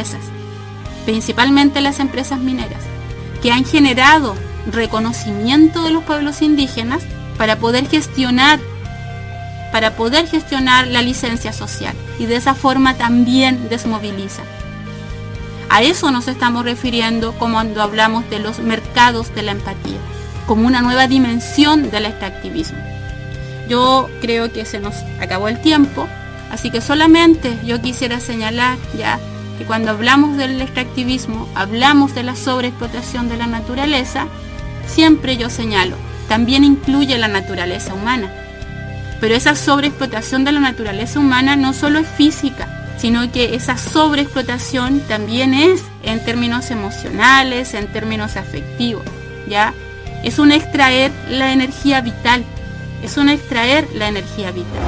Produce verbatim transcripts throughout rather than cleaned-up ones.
empresas, principalmente las empresas mineras, que han generado reconocimiento de los pueblos indígenas para poder gestionar para poder gestionar la licencia social, y de esa forma también desmovilizan. A eso nos estamos refiriendo cuando hablamos de los mercados de la empatía, como una nueva dimensión del extractivismo. Yo creo que se nos acabó el tiempo, así que solamente yo quisiera señalar ya que cuando hablamos del extractivismo, hablamos de la sobreexplotación de la naturaleza, siempre yo señalo, también incluye la naturaleza humana. Pero esa sobreexplotación de la naturaleza humana no solo es física, sino que esa sobreexplotación también es en términos emocionales, en términos afectivos, ¿ya? Es un extraer la energía vital, es un extraer la energía vital.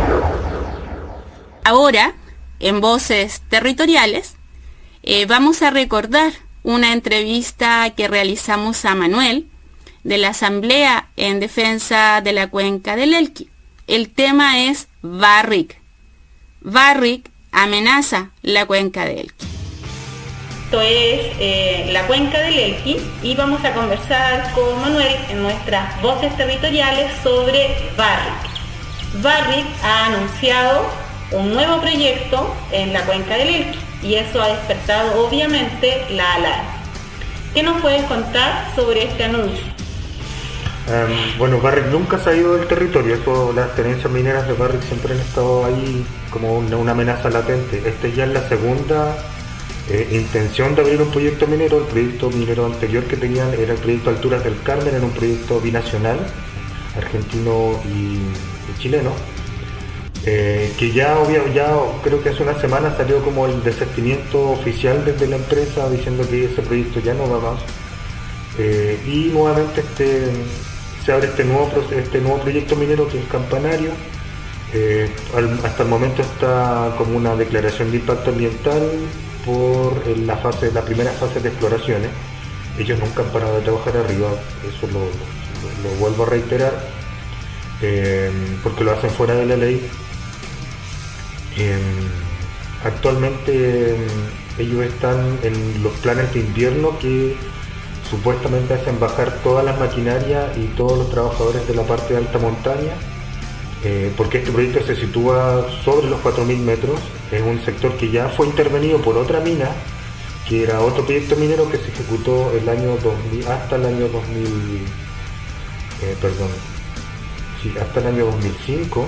Ahora, en Voces Territoriales, eh, vamos a recordar una entrevista que realizamos a Manuel de la Asamblea en Defensa de la Cuenca del Elqui. El tema es Barrick. Barrick amenaza la Cuenca del Elqui. Esto es eh, la Cuenca del Elqui y vamos a conversar con Manuel en nuestras Voces Territoriales sobre Barrick. Barrick ha anunciado un nuevo proyecto en la Cuenca del Elqui y eso ha despertado obviamente la alarma. ¿Qué nos puedes contar sobre este anuncio? Um, bueno, Barrick nunca se ha ido del territorio. Eso, las tenencias mineras de Barrick siempre han estado ahí como una, una amenaza latente. Esta ya es la segunda eh, intención de abrir un proyecto minero. El proyecto minero anterior que tenían era el proyecto Alturas del Carmen, era un proyecto binacional, argentino y, y chileno, eh, que ya, obvio, ya creo que hace una semana salió como el desistimiento oficial desde la empresa diciendo que ese proyecto ya no va más. Eh, y nuevamente este... se abre este nuevo, este nuevo proyecto minero que es Campanario. Eh, al, hasta el momento está como una declaración de impacto ambiental por la fase, la primera fase de exploraciones. Ellos nunca han parado de trabajar arriba, eso lo, lo, lo vuelvo a reiterar, eh, porque lo hacen fuera de la ley. Eh, actualmente eh, ellos están en los planes de invierno que supuestamente hacen bajar todas las maquinarias y todos los trabajadores de la parte de alta montaña, eh, porque este proyecto se sitúa sobre los cuatro mil metros, es un sector que ya fue intervenido por otra mina, que era otro proyecto minero que se ejecutó el año dos mil, hasta el año dos mil, eh, perdón, sí, hasta el año dos mil cinco,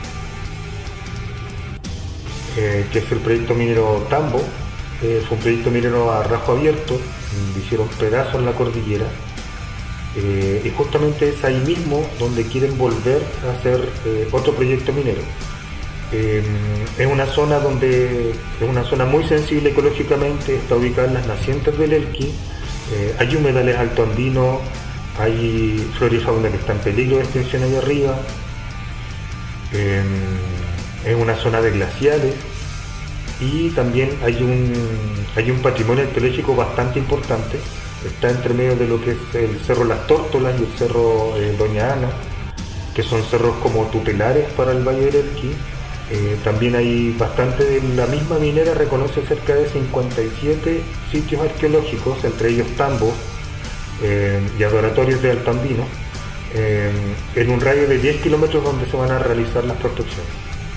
eh, que es el proyecto minero Tambo. Eh, fue un proyecto minero a rajo abierto, hicieron pedazos en la cordillera, eh, y justamente es ahí mismo donde quieren volver a hacer eh, otro proyecto minero. Eh, es una zona donde es una zona muy sensible ecológicamente, está ubicada en las nacientes del Elqui, eh, hay humedales altoandinos, hay flora y fauna que está en peligro de extinción allá arriba, eh, es una zona de glaciares. Y también hay un, hay un patrimonio arqueológico bastante importante, está entre medio de lo que es el Cerro Las Tórtolas y el Cerro eh, Doña Ana, que son cerros como tutelares para el Valle del Elqui. Eh, también hay bastante, de la misma minera reconoce cerca de cincuenta y siete sitios arqueológicos, entre ellos tambos eh, y adoratorios de Altandino, eh, en un radio de diez kilómetros donde se van a realizar las prospecciones.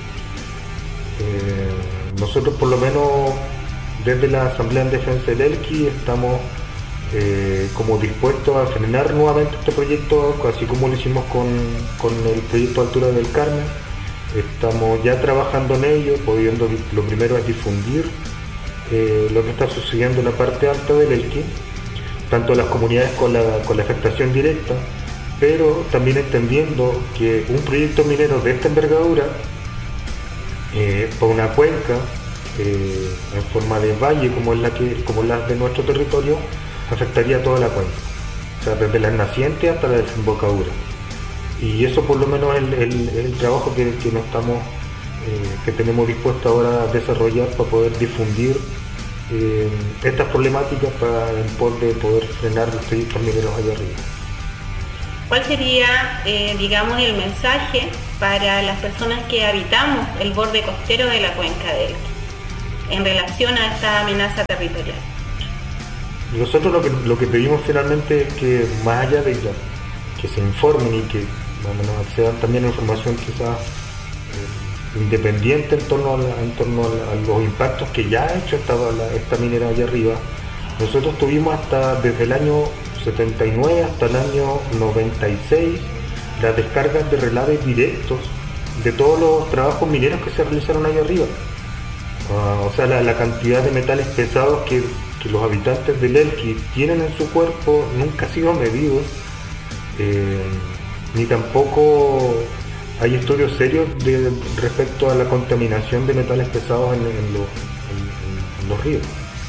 Eh, Nosotros por lo menos desde la Asamblea en Defensa del Elqui estamos eh, como dispuestos a frenar nuevamente este proyecto, así como lo hicimos con, con el proyecto Altura del Carmen. Estamos ya trabajando en ello, pudiendo, lo primero es difundir eh, lo que está sucediendo en la parte alta del Elqui, tanto las comunidades con la, con la afectación directa, pero también entendiendo que un proyecto minero de esta envergadura Eh, para una cuenca eh, en forma de valle como es la que como la de nuestro territorio afectaría toda la cuenca, o sea, desde las nacientes hasta la desembocadura, y eso por lo menos es el, el, el trabajo que, que no estamos eh, que tenemos dispuesto ahora a desarrollar para poder difundir eh, estas problemáticas para en pos de poder frenar los proyectos mineros allá arriba. ¿Cuál sería, eh, digamos, el mensaje para las personas que habitamos el borde costero de la Cuenca del Elqui? en relación a esta amenaza territorial. Nosotros lo que, lo que pedimos finalmente es que, más allá de ya, que se informen y que más o menos accedan también a información quizás eh, independiente en torno, a, la, en torno a, la, a los impactos que ya ha hecho esta, la, esta minera allá arriba. Nosotros tuvimos hasta desde el año setenta y nueve hasta el año noventa y seis las descargas de relaves directos de todos los trabajos mineros que se realizaron allá arriba. Uh, o sea, la, la cantidad de metales pesados que, que los habitantes del Elqui tienen en su cuerpo nunca ha sido medido, eh, ni tampoco hay estudios serios de, respecto a la contaminación de metales pesados en, en, los, en, en los ríos.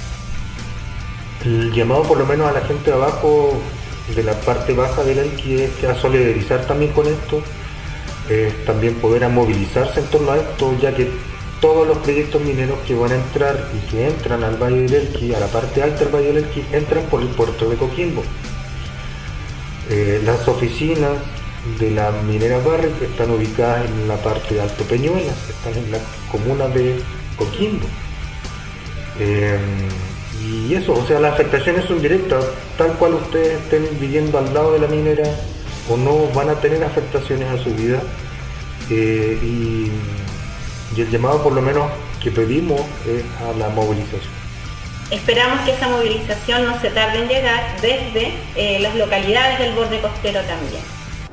El llamado por lo menos a la gente de abajo, de la parte baja del Elqui, es que a solidarizar también con esto, eh, también poder a movilizarse en torno a esto, ya que todos los proyectos mineros que van a entrar y que entran al Valle del Elqui, a la parte alta del Valle del Elqui, entran por el puerto de Coquimbo. Eh, las oficinas de la minera Barrick están ubicadas en la parte de Alto Peñuelas, están en la comuna de Coquimbo. Eh, y eso, o sea, las afectaciones son directas, tal cual ustedes estén viviendo al lado de la minera o no, van a tener afectaciones a su vida. Eh, y, y el llamado por lo menos que pedimos es a la movilización. Esperamos que esa movilización no se tarde en llegar desde eh, las localidades del borde costero también.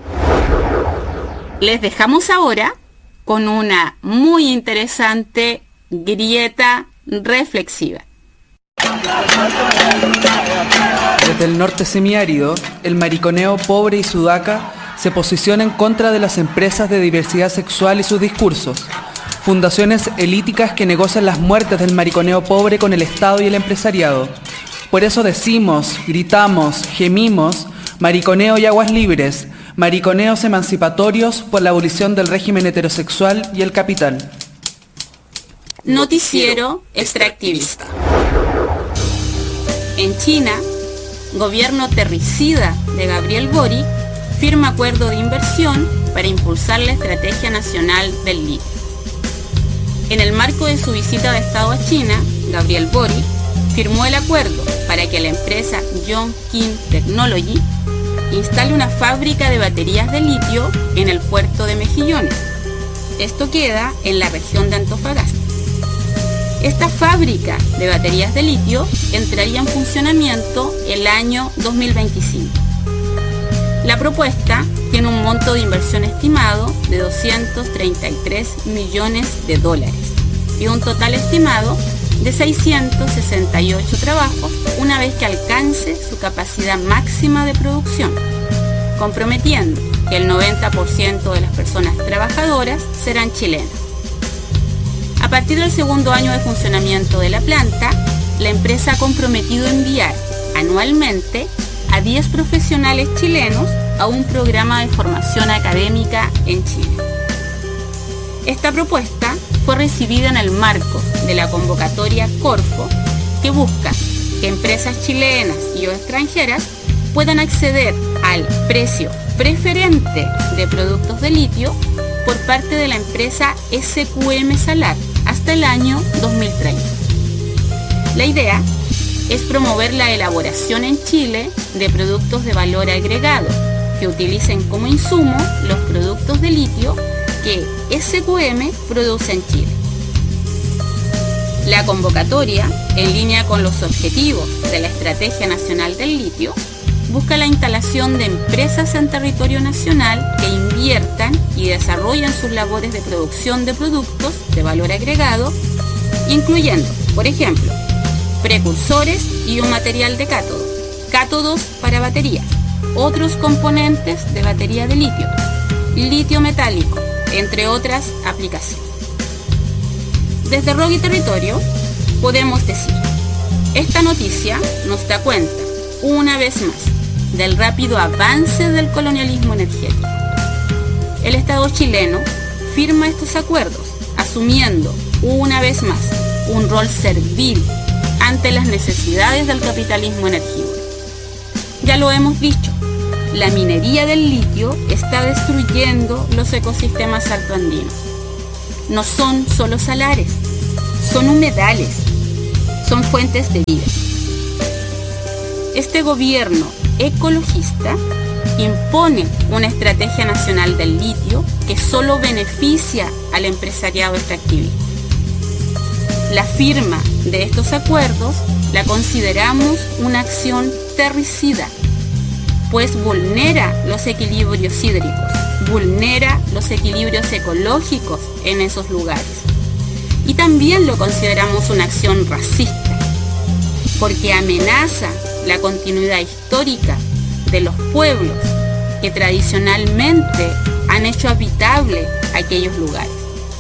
Les dejamos ahora con una muy interesante grieta reflexiva. Desde el norte semiárido, el mariconeo pobre y sudaca se posiciona en contra de las empresas de diversidad sexual y sus discursos. Fundaciones elíticas que negocian las muertes del mariconeo pobre con el Estado y el empresariado. Por eso decimos, gritamos, gemimos, mariconeo y aguas libres, mariconeos emancipatorios por la abolición del régimen heterosexual y el capital. Noticiero extractivista. En China, gobierno terricida de Gabriel Boric firma acuerdo de inversión para impulsar la estrategia nacional del litio. En el marco de su visita de Estado a China, Gabriel Boric firmó el acuerdo para que la empresa Yongqing Technology instale una fábrica de baterías de litio en el puerto de Mejillones. Esto queda en la región de Antofagasta. Esta fábrica de baterías de litio entraría en funcionamiento el año dos mil veinticinco. La propuesta tiene un monto de inversión estimado de doscientos treinta y tres millones de dólares y un total estimado de seiscientos sesenta y ocho trabajos una vez que alcance su capacidad máxima de producción, comprometiendo que el noventa por ciento de las personas trabajadoras serán chilenas. A partir del segundo año de funcionamiento de la planta, la empresa ha comprometido enviar anualmente a diez profesionales chilenos a un programa de formación académica en Chile. Esta propuesta fue recibida en el marco de la convocatoria Corfo, que busca que empresas chilenas y o extranjeras puedan acceder al precio preferente de productos de litio por parte de la empresa S Q M Salar hasta el año dos mil treinta. La idea es promover la elaboración en Chile de productos de valor agregado que utilicen como insumo los productos de litio que S Q M produce en Chile. La convocatoria, en línea con los objetivos de la Estrategia Nacional del Litio, busca la instalación de empresas en territorio nacional que inviertan y desarrollen sus labores de producción de productos de valor agregado, incluyendo, por ejemplo, precursores y un material de cátodo, cátodos para baterías, otros componentes de batería de litio, litio metálico, entre otras aplicaciones. Desde Rock y Territorio podemos decir, esta noticia nos da cuenta, una vez más, del rápido avance del colonialismo energético. El Estado chileno firma estos acuerdos, asumiendo una vez más un rol servil ante las necesidades del capitalismo energívoro. Ya lo hemos dicho, la minería del litio está destruyendo los ecosistemas altoandinos. No son solo salares, son humedales, son fuentes de vida. Este gobierno ecologista impone una estrategia nacional del litio que solo beneficia al empresariado extractivista. La firma de estos acuerdos la consideramos una acción terricida, pues vulnera los equilibrios hídricos, vulnera los equilibrios ecológicos en esos lugares. Y también lo consideramos una acción racista, porque amenaza la continuidad histórica de los pueblos que tradicionalmente han hecho habitable aquellos lugares.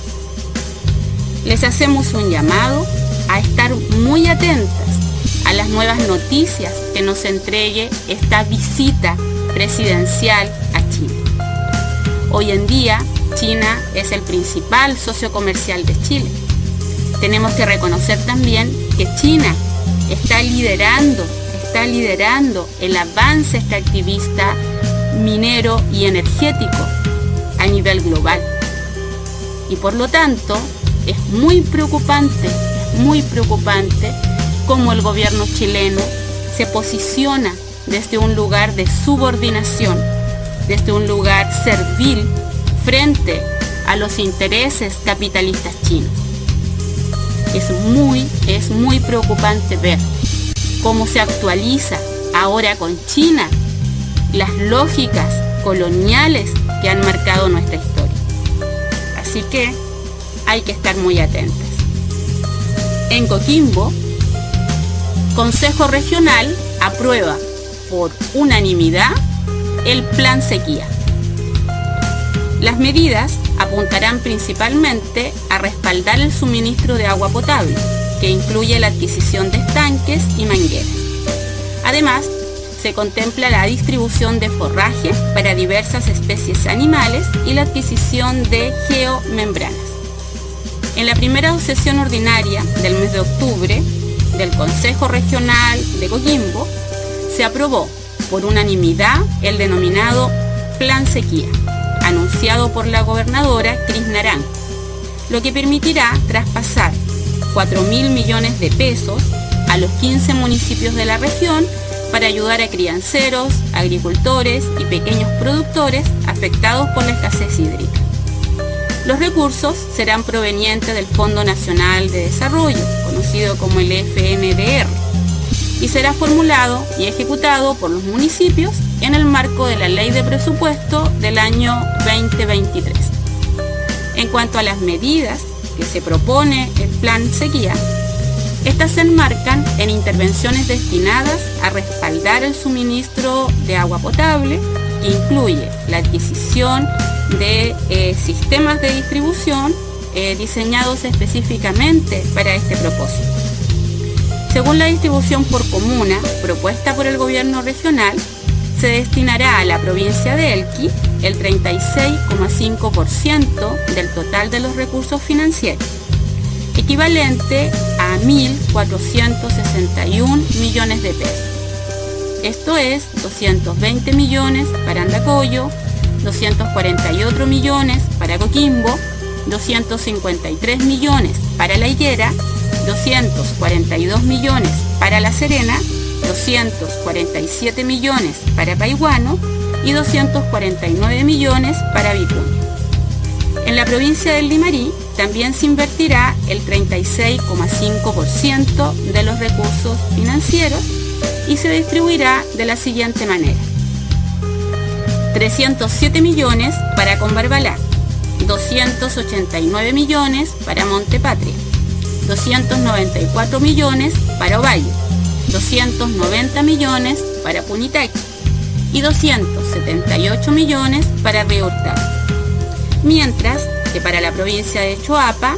Les hacemos un llamado a estar muy atentas a las nuevas noticias que nos entregue esta visita presidencial a China. Hoy en día, China es el principal socio comercial de Chile. Tenemos que reconocer también que China está liderando, está liderando el avance extractivista minero y energético a nivel global. Y por lo tanto, es muy preocupante, es muy preocupante cómo el gobierno chileno se posiciona desde un lugar de subordinación, desde un lugar servil frente a los intereses capitalistas chinos. Es muy, es muy preocupante ver cómo se actualiza ahora con China las lógicas coloniales que han marcado nuestra historia. Así que hay que estar muy atentas. En Coquimbo, Consejo Regional aprueba por unanimidad el Plan Sequía. Las medidas apuntarán principalmente a respaldar el suministro de agua potable, que incluye la adquisición de estanques y mangueras. Además, se contempla la distribución de forraje para diversas especies animales y la adquisición de geomembranas. En la primera sesión ordinaria del mes de octubre del Consejo Regional de Coquimbo, se aprobó por unanimidad el denominado Plan Sequía, anunciado por la gobernadora Cris Naranjo, lo que permitirá traspasar cuatro mil millones de pesos a los quince municipios de la región para ayudar a crianceros, agricultores y pequeños productores afectados por la escasez hídrica. Los recursos serán provenientes del Fondo Nacional de Desarrollo, conocido como el F N D R, y será formulado y ejecutado por los municipios en el marco de la Ley de Presupuesto del año veinte veintitrés. En cuanto a las medidas que se propone el Plan Sequía, estas se enmarcan en intervenciones destinadas a respaldar el suministro de agua potable, que incluye la adquisición de eh, sistemas de distribución eh, diseñados específicamente para este propósito. Según la distribución por comuna propuesta por el gobierno regional, se destinará a la provincia de Elqui el treinta y seis coma cinco por ciento del total de los recursos financieros, equivalente a mil cuatrocientos sesenta y un millones de pesos. Esto es doscientos veinte millones para Andacollo, doscientos cuarenta y otro millones para Coquimbo, doscientos cincuenta y tres millones para La Higuera, doscientos cuarenta y dos millones para La Serena, doscientos cuarenta y siete millones para Paihuano y doscientos cuarenta y nueve millones para Vicuña. En la provincia del Limarí también se invertirá el treinta y seis coma cinco por ciento de los recursos financieros y se distribuirá de la siguiente manera: trescientos siete millones para Combarbalá, doscientos ochenta y nueve millones para Montepatria, doscientos noventa y cuatro millones para Ovalle, doscientos noventa millones para Punitaqui y doscientos setenta y ocho millones para Río Hurtado. Mientras que para la provincia de Choapa,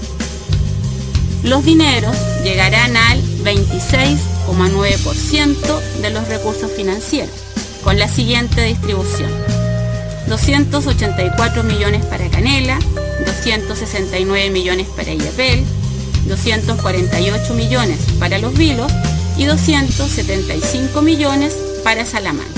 los dineros llegarán al veintiséis coma nueve por ciento de los recursos financieros, con la siguiente distribución: doscientos ochenta y cuatro millones para Canela, doscientos sesenta y nueve millones para Illapel, doscientos cuarenta y ocho millones para Los Vilos y doscientos setenta y cinco millones para Salamanca.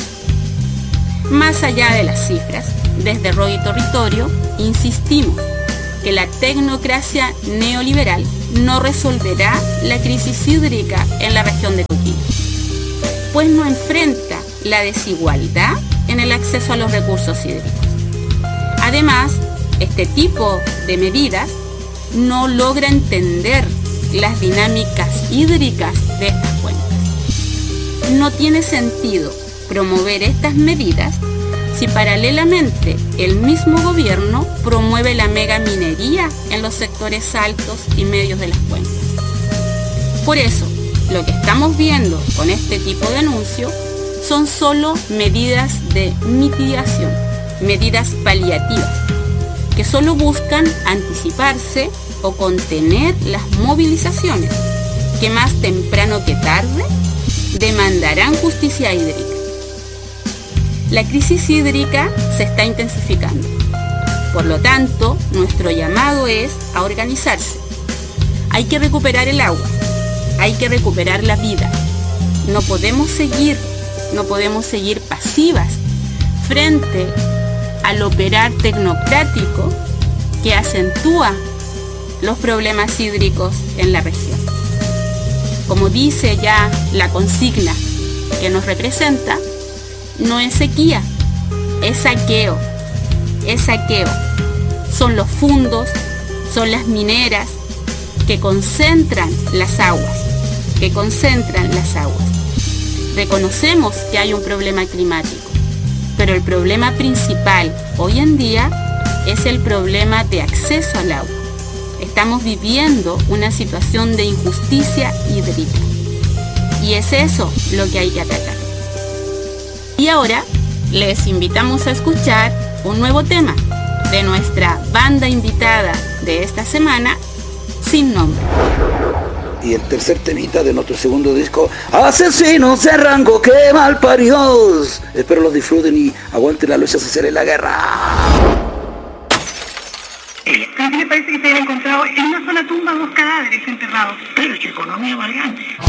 Más allá de las cifras, desde Roi Territorio insistimos que la tecnocracia neoliberal no resolverá la crisis hídrica en la región de Coquimbo, pues no enfrenta la desigualdad en el acceso a los recursos hídricos. Además, este tipo de medidas no logra entender las dinámicas hídricas de estas cuencas. No tiene sentido promover estas medidas si paralelamente el mismo gobierno promueve la megaminería en los sectores altos y medios de las cuencas. Por eso, lo que estamos viendo con este tipo de anuncio son solo medidas de mitigación, medidas paliativas, que solo buscan anticiparse o contener las movilizaciones, que más temprano que tarde demandarán justicia hídrica. La crisis hídrica se está intensificando. Por lo tanto, nuestro llamado es a organizarse. Hay que recuperar el agua, hay que recuperar la vida. No podemos seguir, no podemos seguir pasivas frente al operar tecnocrático que acentúa los problemas hídricos en la región. Como dice ya la consigna que nos representa, no es sequía, es saqueo, es saqueo. Son los fundos, son las mineras que concentran las aguas, que concentran las aguas. Reconocemos que hay un problema climático, pero el problema principal hoy en día es el problema de acceso al agua. Estamos viviendo una situación de injusticia hídrica y es eso lo que hay que atacar. Y ahora les invitamos a escuchar un nuevo tema de nuestra banda invitada de esta semana, Sin Nombre. Y el tercer temita de nuestro segundo disco, Asesinos de rango, qué mal paridos. Espero los disfruten y aguanten la lucha social en la guerra. A mí me parece que se han encontrado en una sola tumba dos cadáveres enterrados. Pero qué economía variante.